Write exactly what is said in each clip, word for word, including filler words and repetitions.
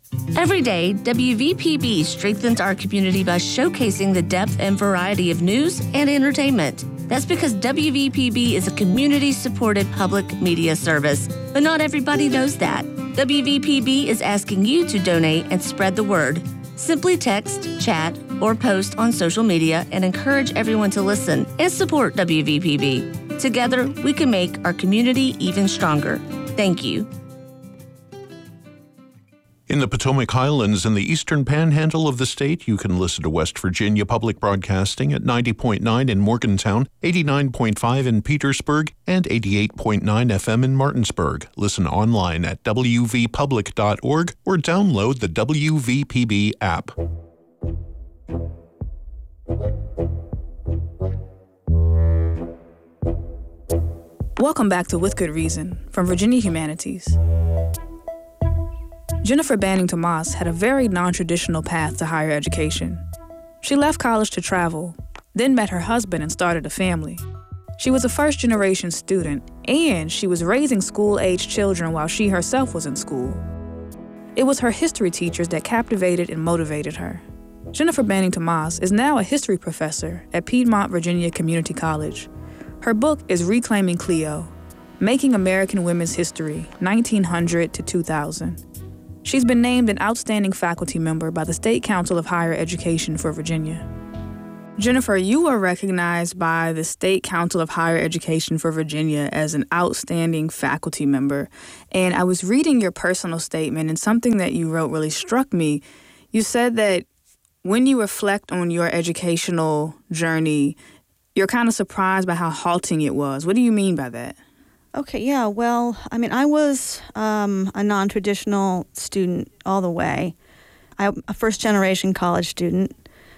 Every day, W V P B strengthens our community by showcasing the depth and variety of news and entertainment. That's because W V P B is a community-supported public media service, but not everybody knows that. W V P B is asking you to donate and spread the word. Simply text, chat, or post on social media and encourage everyone to listen and support W V P B. Together, we can make our community even stronger. Thank you. In the Potomac Highlands and the eastern panhandle of the state, you can listen to West Virginia Public Broadcasting at ninety point nine in Morgantown, eighty-nine point five in Petersburg, and eighty-eight point nine F M in Martinsburg. Listen online at w v public dot org or download the W V P B app. Welcome back to With Good Reason from Virginia Humanities. Jennifer Banning Tomas had a very non-traditional path to higher education. She left college to travel, then met her husband and started a family. She was a first-generation student, and she was raising school-aged children while she herself was in school. It was her history teachers that captivated and motivated her. Jennifer Banning Tomas is now a history professor at Piedmont Virginia Community College. Her book is Reclaiming Cleo, Making American Women's History, nineteen hundred to two thousand. She's been named an outstanding faculty member by the State Council of Higher Education for Virginia. Jennifer, you were recognized by the State Council of Higher Education for Virginia as an outstanding faculty member. And I was reading your personal statement, and something that you wrote really struck me. You said that when you reflect on your educational journey, you're kind of surprised by how halting it was. What do you mean by that? Okay, yeah, well, I mean, I was um, a non-traditional student all the way. I'm a first-generation college student.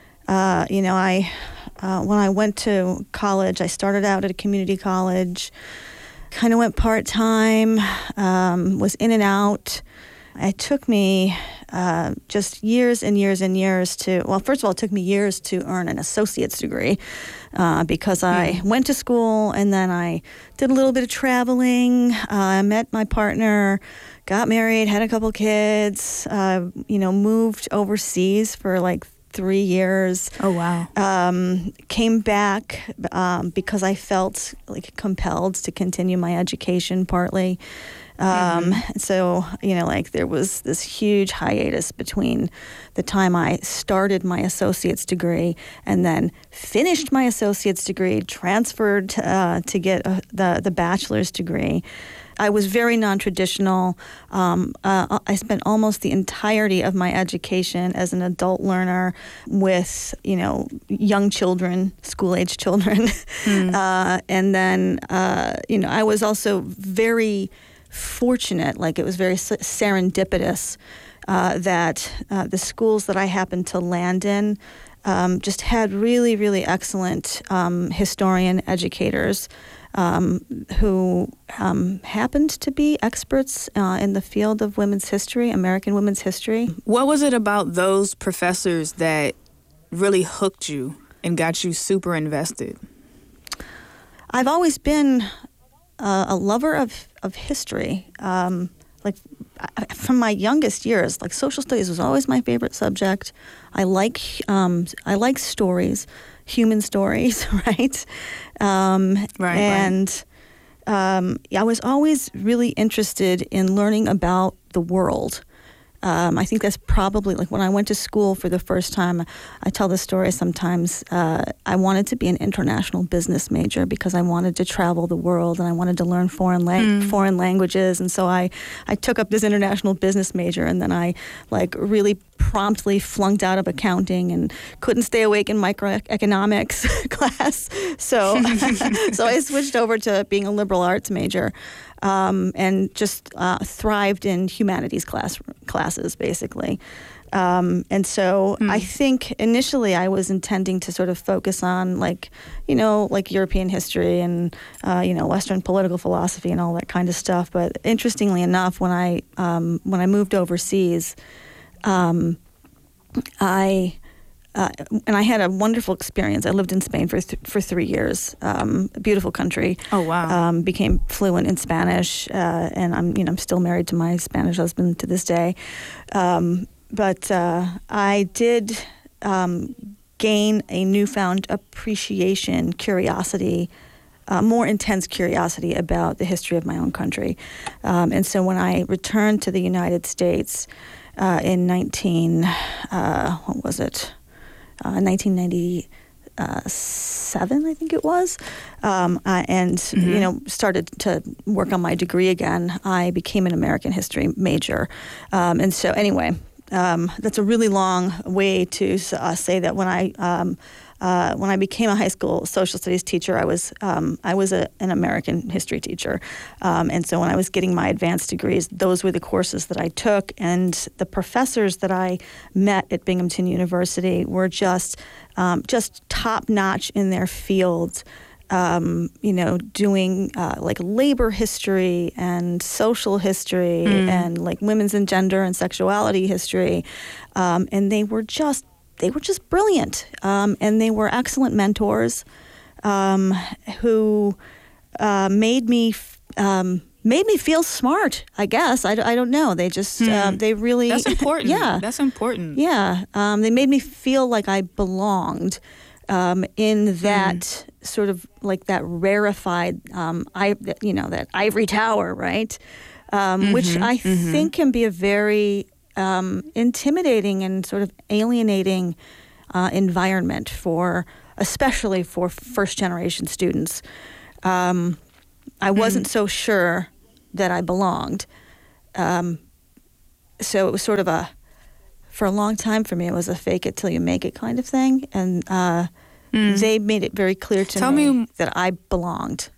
Uh, you know, I uh, when I went to college, I started out at a community college, kind of went part-time, um, was in and out. It took me uh, just years and years and years to, well, first of all, it took me years to earn an associate's degree uh, because I mm. went to school and then I did a little bit of traveling. Uh, I met my partner, got married, had a couple kids, uh, you know, moved overseas for like three years. Oh, wow. Um, came back um, because I felt like compelled to continue my education partly. Um, mm-hmm. So, you know, like there was this huge hiatus between the time I started my associate's degree and then finished my associate's degree, transferred uh, to get a, the, the bachelor's degree. I was very non-traditional. Um, uh, I spent almost the entirety of my education as an adult learner with, you know, young children, school-age children. Mm. uh, and then, uh, you know, I was also very fortunate, like it was very serendipitous uh, that uh, the schools that I happened to land in um, just had really, really excellent um, historian educators um, who um, happened to be experts uh, in the field of women's history, American women's history. What was it about those professors that really hooked you and got you super invested? I've always been uh, a lover of, of history. Um, like I, from my youngest years, like social studies was always my favorite subject. I like um, I like stories, human stories, right? Um, right. And right. Um, I was always really interested in learning about the world. Um, I think that's probably, like when I went to school for the first time, I tell the story sometimes, uh, I wanted to be an international business major because I wanted to travel the world and I wanted to learn foreign la- mm. foreign languages. And so I, I took up this international business major, and then I like really promptly flunked out of accounting and couldn't stay awake in microeconomics class. So, so I switched over to being a liberal arts major. Um, and just uh, thrived in humanities class classes, basically. Um, and so mm. I think initially I was intending to sort of focus on, like, you know, like European history and, uh, you know, Western political philosophy and all that kind of stuff. But interestingly enough, when I um, when I moved overseas, um, I uh, and I had a wonderful experience. I lived in Spain for th- for three years. Um, a beautiful country. Oh wow! Um, became fluent in Spanish, uh, and I'm you know I'm still married to my Spanish husband to this day. Um, but uh, I did um, gain a newfound appreciation, curiosity. Uh, more intense curiosity about the history of my own country. Um, and so when I returned to the United States uh, in nineteen, uh, what was it, uh, nineteen ninety-seven, I think it was, um, uh, and, mm-hmm. you know, started to work on my degree again, I became an American history major. Um, and so anyway, um, that's a really long way to uh, say that when I um, Uh, when I became a high school social studies teacher, I was um, I was a, an American history teacher, um, and so when I was getting my advanced degrees, those were the courses that I took, and the professors that I met at Binghamton University were just um, just top notch in their fields. Um, you know, doing uh, like labor history and social history mm. and like women's and gender and sexuality history, um, and they were just. They were just brilliant, um, and they were excellent mentors um, who uh, made me f- um, made me feel smart. I guess I, I don't know. They just hmm. uh, they really that's important. yeah, that's important. Yeah, um, they made me feel like I belonged um, in that hmm. sort of like that rarefied, um, I you know that ivory tower, right? Um, mm-hmm, which I mm-hmm. think can be a very Um, intimidating and sort of alienating uh, environment for, especially for first generation students. Um, I wasn't mm. so sure that I belonged. Um, so it was sort of a, for a long time for me, it was a fake it till you make it kind of thing. And uh, mm. they made it very clear to Tell me, me that I belonged.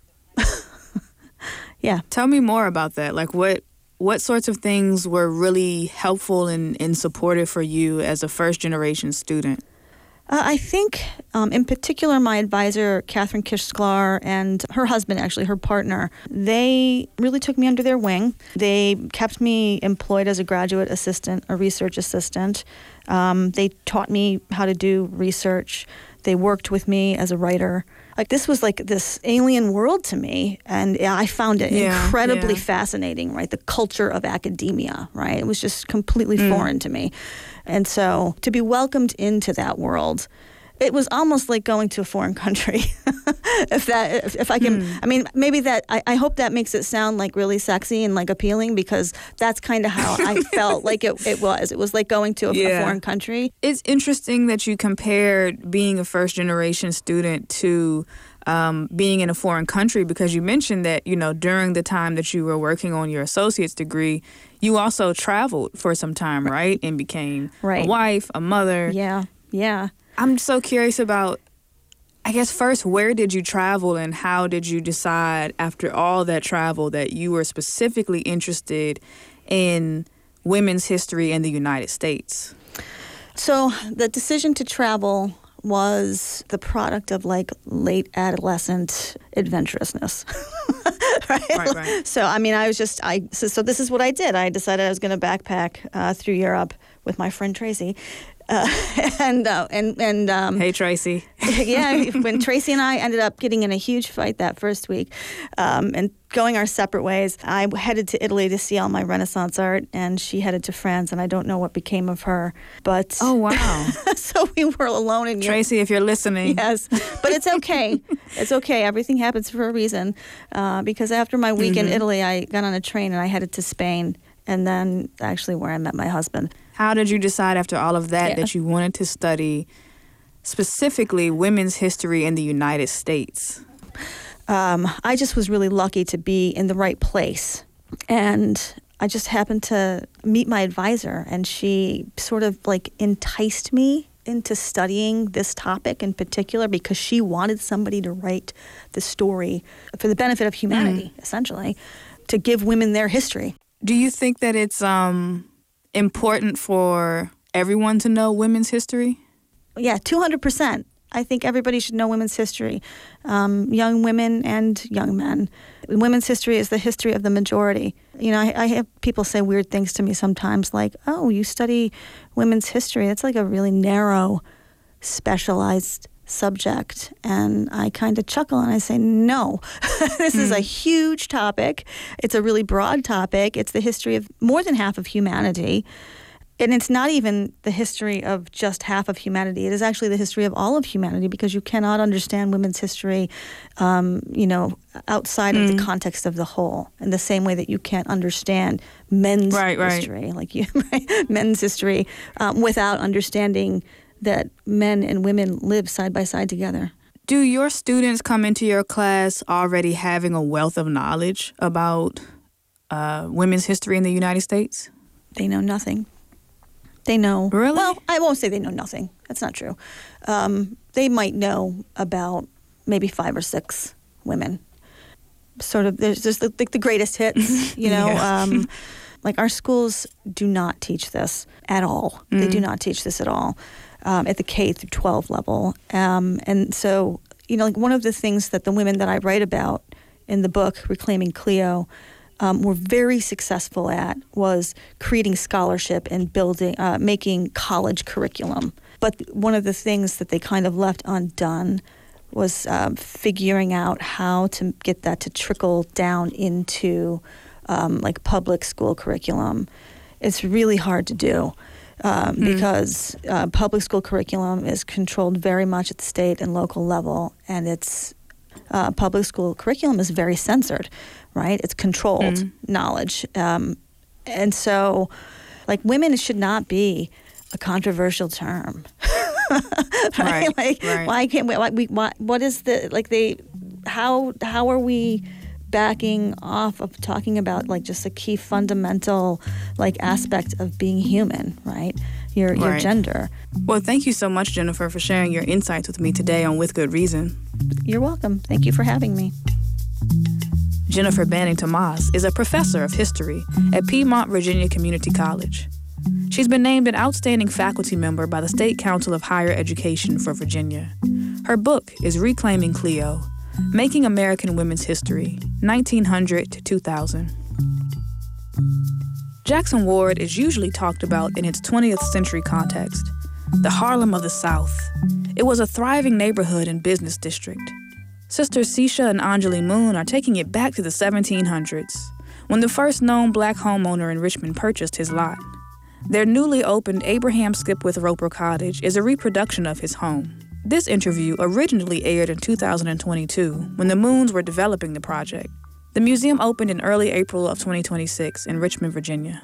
Yeah. Tell me more about that. Like what, What sorts of things were really helpful and, and supportive for you as a first-generation student? Uh, I think, um, in particular, my advisor, Catherine Kish-Sklar, and her husband, actually, her partner, they really took me under their wing. They kept me employed as a graduate assistant, a research assistant. Um, they taught me how to do research. They worked with me as a writer. Like this was like this alien world to me, and I found it yeah, incredibly yeah. fascinating, right? The culture of academia, right? It was just completely mm. foreign to me. And so to be welcomed into that world, it was almost like going to a foreign country. if that, if, if I can, mm. I mean, maybe that, I, I hope that makes it sound like really sexy and like appealing, because that's kind of how I felt like it, it was. It was like going to a, yeah. a foreign country. It's interesting that you compared being a first generation student to um, being in a foreign country, because you mentioned that, you know, during the time that you were working on your associate's degree, you also traveled for some time, right? And became right. a wife, a mother. Yeah, yeah. I'm so curious about, I guess, first, where did you travel and how did you decide after all that travel that you were specifically interested in women's history in the United States? So the decision to travel was the product of like late adolescent adventurousness. right? Right, right. So, I mean, I was just, I, so, so this is what I did. I decided I was going to backpack uh, through Europe with my friend Tracy. Uh, and uh, and and um, hey Tracy, yeah. When Tracy and I ended up getting in a huge fight that first week, um, and going our separate ways, I headed to Italy to see all my Renaissance art, and she headed to France, and I don't know what became of her. But oh wow! So we were alone in Tracy, Europe. If you're listening, yes, but it's okay. It's okay. Everything happens for a reason. Uh, because after my week mm-hmm. in Italy, I got on a train and I headed to Spain, and then actually where I met my husband. How did you decide after all of that yeah. that you wanted to study specifically women's history in the United States? Um, I just was really lucky to be in the right place. And I just happened to meet my advisor, and she sort of like enticed me into studying this topic in particular because she wanted somebody to write the story for the benefit of humanity, mm. essentially, to give women their history. Do you think that it's um, important for everyone to know women's history? Yeah, two hundred percent. I think everybody should know women's history, um, young women and young men. Women's history is the history of the majority. You know, I, I have people say weird things to me sometimes, like, oh, you study women's history. That's like a really narrow specialized subject. And I kind of chuckle and I say, no, this mm. is a huge topic. It's a really broad topic. It's the history of more than half of humanity. And it's not even the history of just half of humanity. It is actually the history of all of humanity, because you cannot understand women's history, um, you know, outside mm. of the context of the whole. In the same way that you can't understand men's right, history, right. like you, right? men's history, um, without understanding that men and women live side by side together. Do your students come into your class already having a wealth of knowledge about uh, women's history in the United States? They know nothing. They know. Really? Well, I won't say they know nothing. That's not true. Um, they might know about maybe five or six women. Sort of, there's just the, like the greatest hits, you know. yeah. um, like our schools do not teach this at all. Mm. They do not teach this at all um, at the K through twelve level. Um, and so, you know, like one of the things that the women that I write about in the book, Reclaiming Cleo, Um, were very successful at was creating scholarship and building, uh, making college curriculum. But one of the things that they kind of left undone was um, figuring out how to get that to trickle down into um, like public school curriculum. It's really hard to do um, mm. because uh, public school curriculum is controlled very much at the state and local level, and it's uh, public school curriculum is very censored. Right? It's controlled mm. knowledge. Um, and so, like, women should not be a controversial term. right? Right, Like, right. why can't we, why, we why, what is the, like, they, how, how are we backing off of talking about, like, just a key fundamental, like, aspect of being human, right? Your, your right. gender. Well, thank you so much, Jennifer, for sharing your insights with me today on With Good Reason. You're welcome. Thank you for having me. Jennifer Banning Tomas is a professor of history at Piedmont Virginia Community College. She's been named an outstanding faculty member by the State Council of Higher Education for Virginia. Her book is Reclaiming Cleo, Making American Women's History, nineteen hundred to two thousand. Jackson Ward is usually talked about in its twentieth century context, the Harlem of the South. It was a thriving neighborhood and business district. Sisters Sisha and Anjali Moon are taking it back to the seventeen hundreds, when the first known black homeowner in Richmond purchased his lot. Their newly opened Abraham Skipwith Roper Cottage is a reproduction of his home. This interview originally aired in two thousand twenty-two, when the Moons were developing the project. The museum opened in early April of twenty twenty-six in Richmond, Virginia.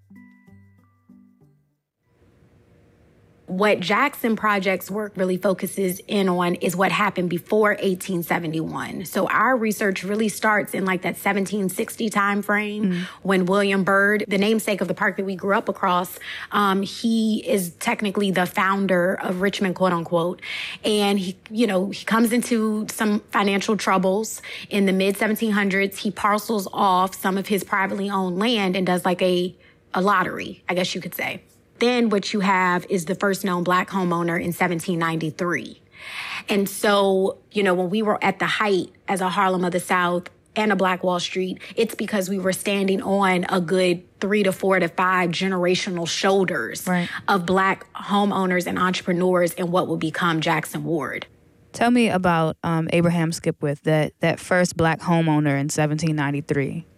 What Jackson Project's work really focuses in on is what happened before eighteen seventy-one. So our research really starts in like that seventeen sixty time frame mm. when William Byrd, the namesake of the park that we grew up across, um, he is technically the founder of Richmond, quote unquote. And he, you know, he comes into some financial troubles in the mid seventeen hundreds. He parcels off some of his privately owned land and does like a, a lottery, I guess you could say. Then what you have is the first known black homeowner in seventeen ninety-three. And so, you know, when we were at the height as a Harlem of the South and a Black Wall Street, it's because we were standing on a good three to four to five generational shoulders right. of black homeowners and entrepreneurs in what will become Jackson Ward. Tell me about um, Abraham Skipwith, that, that first black homeowner in seventeen ninety-three.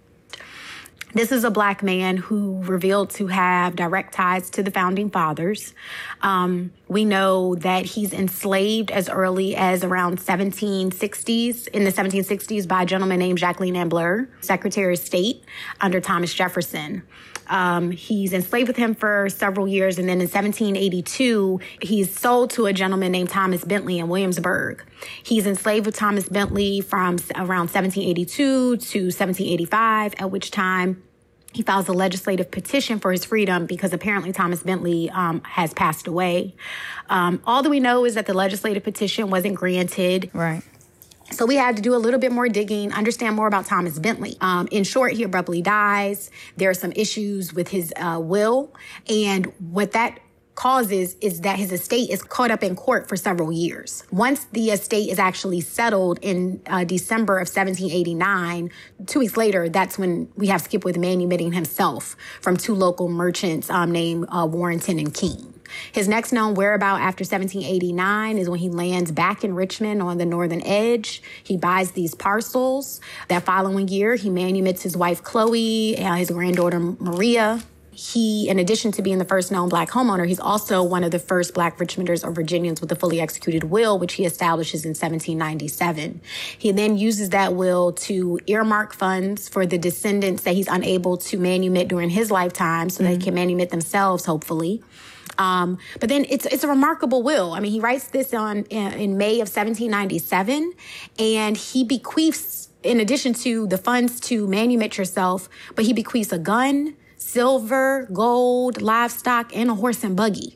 This is a black man who revealed to have direct ties to the founding fathers. Um, we know that he's enslaved as early as around seventeen sixties, in the seventeen sixties by a gentleman named Jacqueline Ambler, Secretary of State under Thomas Jefferson. Um, he's enslaved with him for several years, and then in seventeen eighty-two, he's sold to a gentleman named Thomas Bentley in Williamsburg. He's enslaved with Thomas Bentley from around seventeen eighty-two to seventeen eighty-five, at which time he files a legislative petition for his freedom because apparently Thomas Bentley um, has passed away. Um, all that we know is that the legislative petition wasn't granted. Right. So we had to do a little bit more digging, understand more about Thomas Bentley. Um, in short, he abruptly dies. There are some issues with his uh, will. And what that causes is that his estate is caught up in court for several years. Once the estate is actually settled in uh, December of seventeen eighty-nine, two weeks later, that's when we have Skipwith manumitting himself from two local merchants um, named uh, Warrenton and King. His next known whereabout after seventeen eighty-nine is when he lands back in Richmond on the northern edge. He buys these parcels. That following year, he manumits his wife, Chloe, and his granddaughter, Maria. He, in addition to being the first known Black homeowner, he's also one of the first Black Richmonders or Virginians with a fully executed will, which he establishes in seventeen ninety-seven. He then uses that will to earmark funds for the descendants that he's unable to manumit during his lifetime so mm-hmm. they can manumit themselves, hopefully. Um, but then it's it's a remarkable will. I mean, he writes this on in, in May of seventeen ninety-seven, and he bequeaths, in addition to the funds to manumit yourself, but he bequeaths a gun, silver, gold, livestock, and a horse and buggy.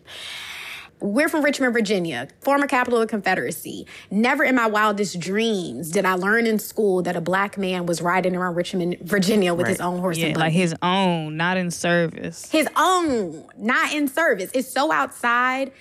We're from Richmond, Virginia, former capital of the Confederacy. Never in my wildest dreams did I learn in school that a Black man was riding around Richmond, Virginia with right. his own horse yeah, and buggy. Like his own, not in service. His own, not in service. It's so outside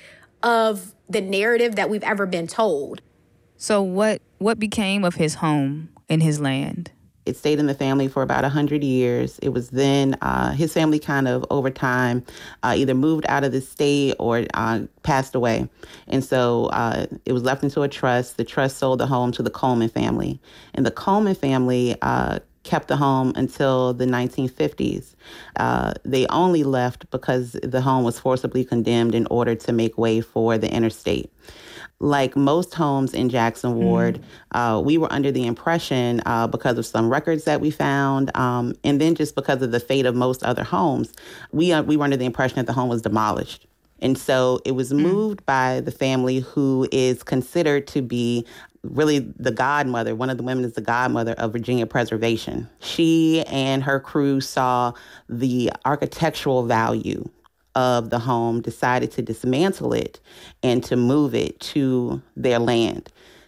of the narrative that we've ever been told. So what what became of his home and his land? It stayed in the family for about one hundred years. It was then uh, his family kind of over time uh, either moved out of the state or uh, passed away. And so uh, it was left into a trust. The trust sold the home to the Coleman family. And the Coleman family uh, kept the home until the nineteen fifties. Uh, they only left because the home was forcibly condemned in order to make way for the interstate. Like most homes in Jackson Ward, mm-hmm. uh, we were under the impression, uh, because of some records that we found, um, and then just because of the fate of most other homes, we uh, we were under the impression that the home was demolished. And so it was moved mm. by the family who is considered to be really the godmother. One of the women is the godmother of Virginia preservation. She and her crew saw the architectural value of the home, decided to dismantle it and to move it to their land.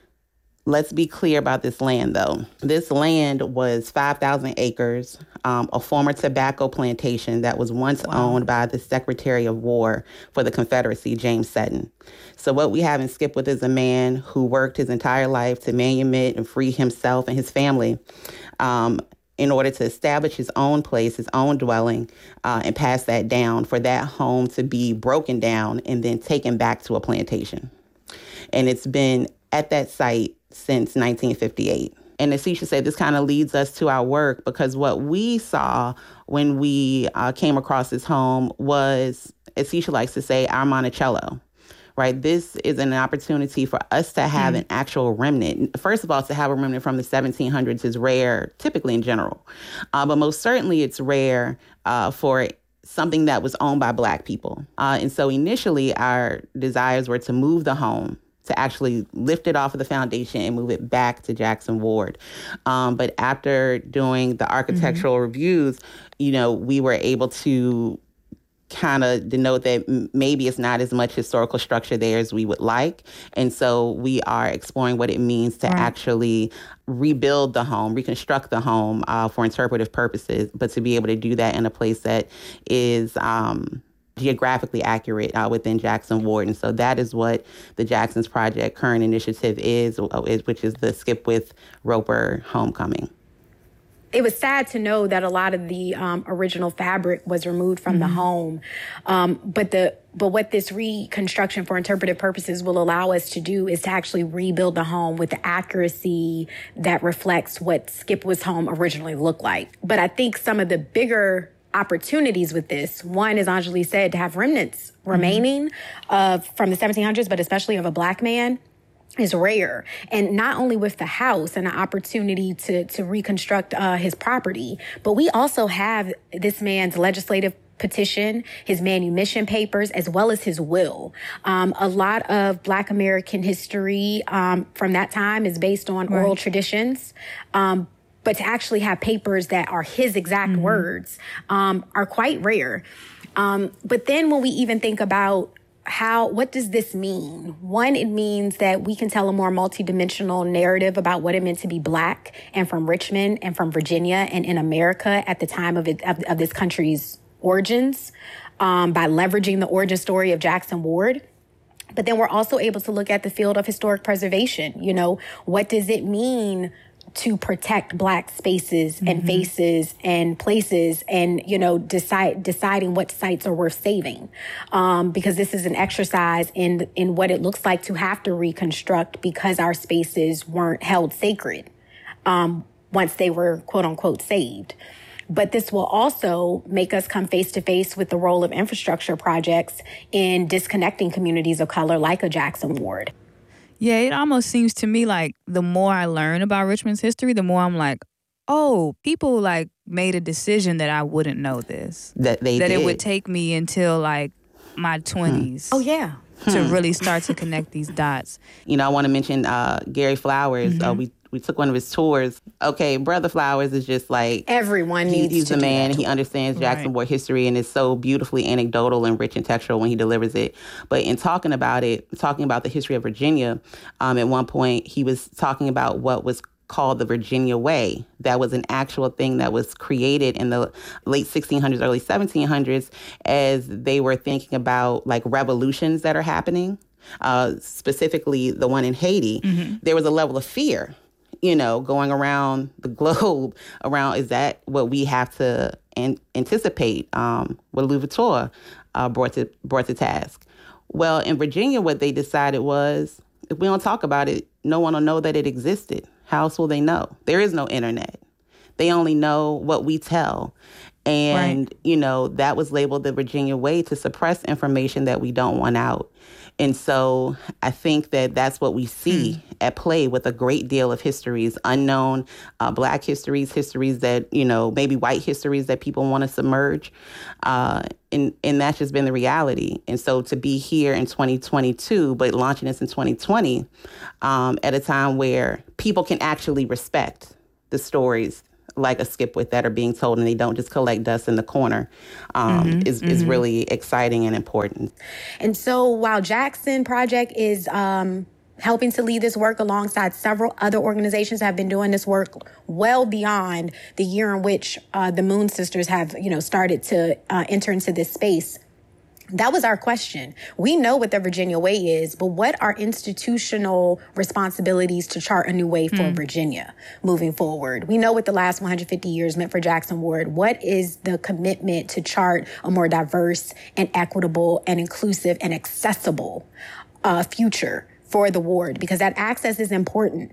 Let's be clear about this land, though. This land was five thousand acres, um, a former tobacco plantation that was once wow. owned by the Secretary of War for the Confederacy, James Seton. So what we have in Skipwith is a man who worked his entire life to manumit and free himself and his family um, in order to establish his own place, his own dwelling, uh, and pass that down for that home to be broken down and then taken back to a plantation. And it's been at that site since nineteen fifty-eight. And as Cece said, this kind of leads us to our work, because what we saw when we uh, came across this home was, as Cece likes to say, our Monticello. Right, this is an opportunity for us to have mm. an actual remnant. First of all, to have a remnant from the seventeen hundreds is rare, typically in general. Uh, but most certainly it's rare uh, for something that was owned by Black people. Uh, and so initially our desires were to move the home, to actually lift it off of the foundation and move it back to Jackson Ward. Um, but after doing the architectural mm-hmm. reviews, you know, we were able to kind of denote that m- maybe it's not as much historical structure there as we would like. And so we are exploring what it means to right. actually rebuild the home, reconstruct the home uh, for interpretive purposes, but to be able to do that in a place that is um, geographically accurate uh, within Jackson Ward. And so that is what the Jacksons Project current initiative is, is which is the Skipwith Roper Homecoming. It was sad to know that a lot of the um, original fabric was removed from mm-hmm. the home. Um, but the but what this reconstruction for interpretive purposes will allow us to do is to actually rebuild the home with the accuracy that reflects what Skipwith's home originally looked like. But I think some of the bigger opportunities with this, one, as Anjali said, to have remnants mm-hmm. remaining uh, from the seventeen hundreds, but especially of a Black man, is rare. And not only with the house and the opportunity to, to reconstruct uh, his property, but we also have this man's legislative petition, his manumission papers, as well as his will. Um, a lot of Black American history um, from that time is based on right. oral traditions. Um, but to actually have papers that are his exact mm-hmm. words um, are quite rare. Um, but then when we even think about How, what does this mean? One, it means that we can tell a more multidimensional narrative about what it meant to be Black and from Richmond and from Virginia and in America at the time of, it, of, of this country's origins um, by leveraging the origin story of Jackson Ward. But then we're also able to look at the field of historic preservation. You know, what does it mean to protect Black spaces mm-hmm. and faces and places and, you know, decide deciding what sites are worth saving. Um, because this is an exercise in in what it looks like to have to reconstruct because our spaces weren't held sacred um, once they were, quote unquote, saved. But this will also make us come face to face with the role of infrastructure projects in disconnecting communities of color like a Jackson Ward. Yeah, it almost seems to me like the more I learn about Richmond's history, the more I'm like, oh, people like made a decision that I wouldn't know this. That they That did. it would take me until like my twenties. Hmm. Oh, yeah. To Hmm. really start to connect these dots. You know, I want to mention uh, Gary Flowers. Mm-hmm. Uh, we we took one of his tours. Okay, Brother Flowers is just like... Everyone he, needs he's to the do man. that. He understands Jackson Right. Ward history and is so beautifully anecdotal and rich and textual when he delivers it. But in talking about it, talking about the history of Virginia, um, at one point he was talking about what was called the Virginia Way. That was an actual thing that was created in the late sixteen hundreds, early seventeen hundreds, as they were thinking about like revolutions that are happening, uh, specifically the one in Haiti. Mm-hmm. There was a level of fear, you know, going around the globe around, is that what we have to an- anticipate? Um, what Louis Vuitton uh, brought to brought to task. Well, in Virginia, what they decided was, if we don't talk about it, no one will know that it existed. How else will they know? There is no internet. They only know what we tell. And, right. you know, that was labeled the Virginia Way, to suppress information that we don't want out. And so I think that that's what we see mm. at play with a great deal of histories, unknown uh, Black histories, histories that, you know, maybe white histories that people want to submerge. Uh, and, and that's just been the reality. And so to be here in twenty twenty-two, but launching this in twenty twenty, um, at a time where people can actually respect the stories like a Skipwith that are being told, and they don't just collect dust in the corner, um, mm-hmm, is, mm-hmm. is really exciting and important. And so while Jackson Project is um, helping to lead this work alongside several other organizations that have been doing this work well beyond the year in which uh, the Moon Sisters have, you know, started to uh, enter into this space, that was our question. We know what the Virginia Way is, but what are institutional responsibilities to chart a new way for mm. Virginia moving forward? We know what the last one hundred fifty years meant for Jackson Ward. What is the commitment to chart a more diverse and equitable and inclusive and accessible uh, future for the ward? Because that access is important.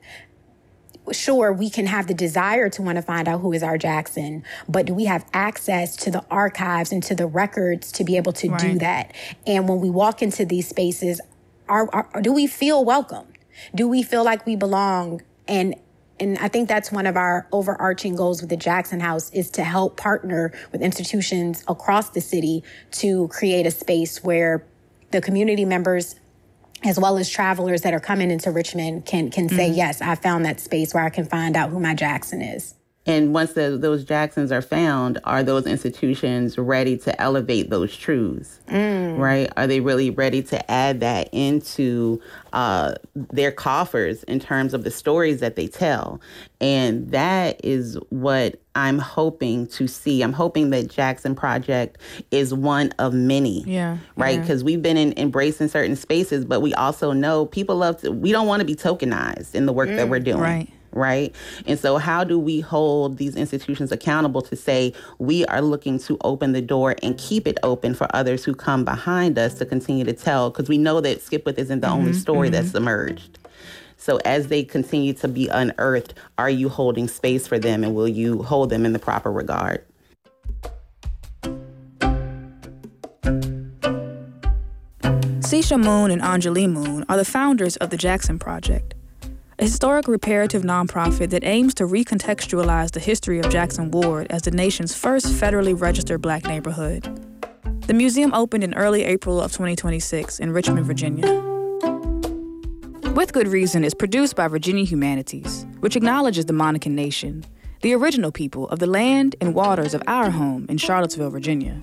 Sure, we can have the desire to want to find out who is our Jackson, but do we have access to the archives and to the records to be able to right. do that? And when we walk into these spaces, are, are, do we feel welcome? Do we feel like we belong? And and I think that's one of our overarching goals with the Jackson House, is to help partner with institutions across the city to create a space where the community members, as well as travelers that are coming into Richmond, can can say, mm-hmm. yes, I found that space where I can find out who my Jackson is. And once the, those Jacksons are found, are those institutions ready to elevate those truths, mm. right? Are they really ready to add that into uh, their coffers in terms of the stories that they tell? And that is what I'm hoping to see. I'm hoping that Jackson Project is one of many, yeah, right? Because yeah. we've been in, embracing certain spaces, but we also know people love to, we don't want to be tokenized in the work mm. that we're doing. Right. Right? And so how do we hold these institutions accountable to say we are looking to open the door and keep it open for others who come behind us to continue to tell? Because we know that Skipwith isn't the mm-hmm, only story mm-hmm. that's emerged. So as they continue to be unearthed, are you holding space for them, and will you hold them in the proper regard? Sisha Moon and Anjali Moon are the founders of the Jackson Project, a historic reparative nonprofit that aims to recontextualize the history of Jackson Ward as the nation's first federally registered Black neighborhood. The museum opened in early April of twenty twenty-six in Richmond, Virginia. With Good Reason is produced by Virginia Humanities, which acknowledges the Monacan Nation, the original people of the land and waters of our home in Charlottesville, Virginia.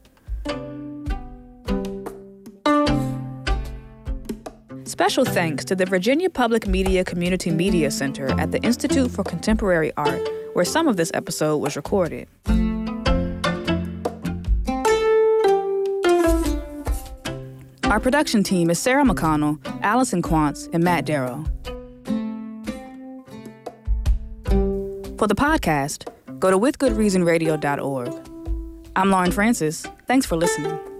Special thanks to the Virginia Public Media Community Media Center at the Institute for Contemporary Art, where some of this episode was recorded. Our production team is Sarah McConnell, Allison Quantz, and Matt Darrow. For the podcast, go to with good reason radio dot org. I'm Lauren Francis. Thanks for listening.